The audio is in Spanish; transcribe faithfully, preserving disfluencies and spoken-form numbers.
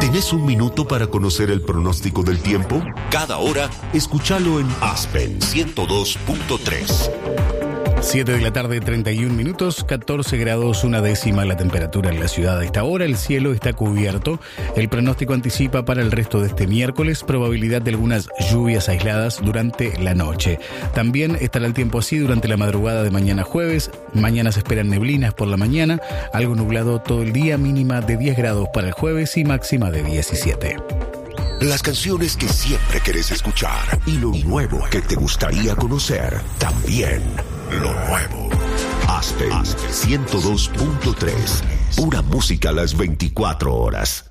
¿Tenés un minuto para conocer el pronóstico del tiempo? Cada hora, escúchalo en Aspen ciento dos punto tres. siete de la tarde, treinta y un minutos, catorce grados, una décima la temperatura en la ciudad. A esta hora el cielo está cubierto. El pronóstico anticipa para el resto de este miércoles probabilidad de algunas lluvias aisladas durante la noche. También estará el tiempo así durante la madrugada de mañana jueves. Mañana se esperan neblinas por la mañana, algo nublado todo el día, mínima de diez grados para el jueves y máxima de diecisiete. Las canciones que siempre querés escuchar y lo nuevo que te gustaría conocer. También lo nuevo. Aspen ciento dos punto tres. Pura música a las veinticuatro horas.